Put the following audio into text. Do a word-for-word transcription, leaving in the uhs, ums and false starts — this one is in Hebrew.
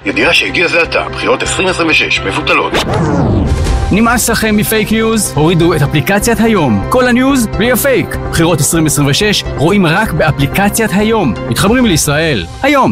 ידיעה שהגיע זה עתה, בחירות עשרים עשרים ושש מבוטלות. נמאס לכם מפייק ניוז? הורידו את אפליקציית היום. כל הניוז בלי הפייק. בחירות עשרים עשרים ושש רואים רק באפליקציית היום. מתחברים לישראל. היום.